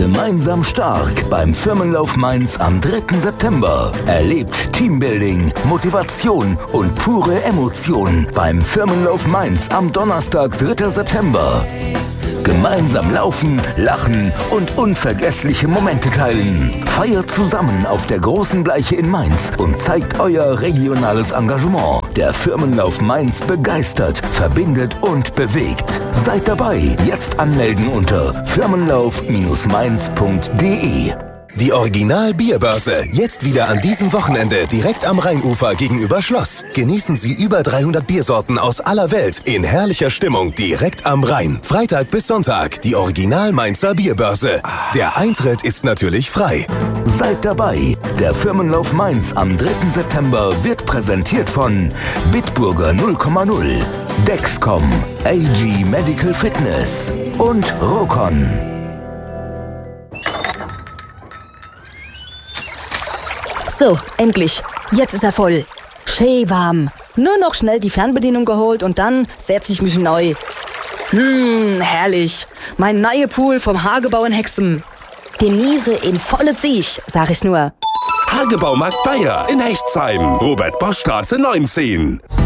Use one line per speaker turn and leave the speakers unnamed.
Gemeinsam stark beim Firmenlauf Mainz am 3. September. Erlebt Teambuilding, Motivation und pure Emotion beim Firmenlauf Mainz am Donnerstag, 3. September. Gemeinsam laufen, lachen und unvergessliche Momente teilen. Feiert zusammen auf der großen Bleiche in Mainz und zeigt euer regionales Engagement. Der Firmenlauf Mainz begeistert, verbindet und bewegt. Seid dabei. Jetzt anmelden unter firmenlauf-mainz.de.
Die Original-Bierbörse. Jetzt wieder an diesem Wochenende direkt am Rheinufer gegenüber Schloss. Genießen Sie über 300 Biersorten aus aller Welt in herrlicher Stimmung direkt am Rhein. Freitag bis Sonntag die Original-Mainzer Bierbörse. Der Eintritt ist natürlich frei.
Seid dabei. Der Firmenlauf Mainz am 3. September wird präsentiert von Bitburger 0,0, Dexcom, AG Medical Fitness und Rokon.
So, endlich. Jetzt ist er voll. Schön warm. Nur noch schnell die Fernbedienung geholt und dann setze ich mich neu. Herrlich. Mein neuer Pool vom Hagebau in Hexen. Genieße in volle Ziech, sag ich nur.
Hagebaumarkt Bayer in Hechtsheim. Robert-Bosch-Straße 19.